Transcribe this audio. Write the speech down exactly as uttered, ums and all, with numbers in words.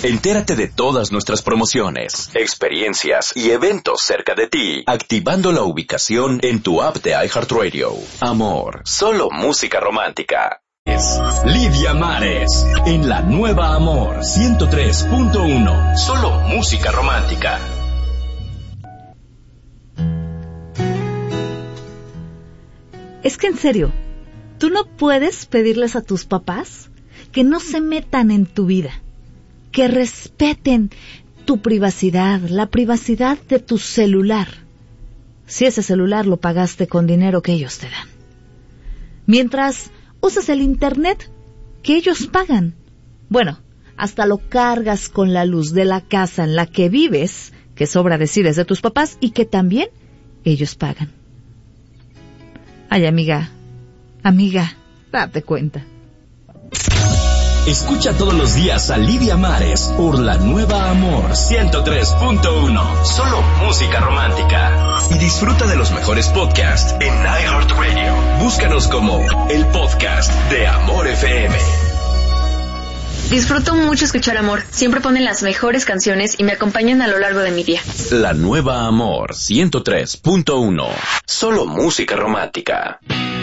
Entérate de todas nuestras promociones, experiencias y eventos cerca de ti, activando la ubicación en tu app de iHeartRadio. Amor, solo música romántica. Lidia Mares, en la nueva Amor ciento tres punto uno. Solo música romántica. Es que en serio, ¿tú no puedes pedirles a tus papás que no se metan en tu vida, que respeten tu privacidad, la privacidad de tu celular, si ese celular lo pagaste con dinero que ellos te dan? Mientras usas el internet que ellos pagan. Bueno, hasta lo cargas con la luz de la casa en la que vives, que sobra decir es de tus papás y que también ellos pagan. Ay, amiga, amiga, date cuenta. Escucha todos los días a Lidia Mares por la nueva Amor ciento tres punto uno. Solo música romántica. Y disfruta de los mejores podcasts en iHeartRadio. Búscanos como el podcast de Amor F M. Disfruto mucho escuchar Amor. Siempre ponen las mejores canciones y me acompañan a lo largo de mi día. La nueva Amor ciento tres punto uno. Solo música romántica.